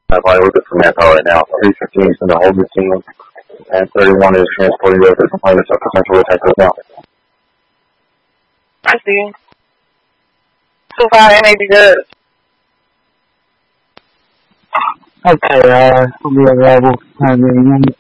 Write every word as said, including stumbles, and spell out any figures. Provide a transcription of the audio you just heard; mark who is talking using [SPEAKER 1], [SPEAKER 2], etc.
[SPEAKER 1] I'm probably looking for manpower right now. three fifteen is in the holding team, and thirty-one is transporting over components of potential attackers now.
[SPEAKER 2] I see. two five N A B good.
[SPEAKER 3] Okay, uh, I'll be available. I mean,